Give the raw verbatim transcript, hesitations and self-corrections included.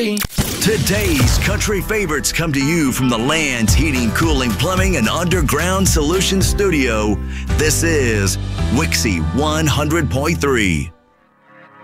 day. Today's country favorites come to you from the Land's Heating, Cooling, Plumbing, and Underground Solutions Studio. This is Wixie one hundred point three.